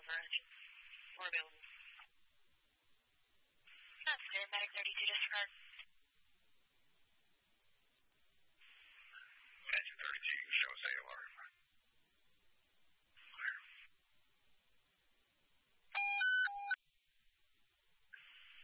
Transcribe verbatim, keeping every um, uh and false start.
for engine. We're available. That's good. Medic thirty-two disregard.